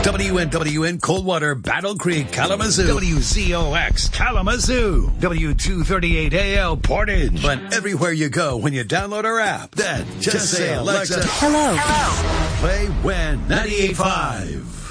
WNWN Coldwater, Battle Creek, Kalamazoo. WZOX, Kalamazoo. W238AL, Portage. But everywhere you go when you download our app, then just say, Alexa, Hello. play WIN 98.5.